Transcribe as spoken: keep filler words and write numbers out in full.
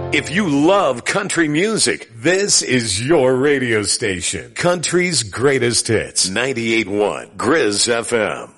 If you love country music, this is your radio station. Country's greatest hits. ninety-eight point one Grizz F M.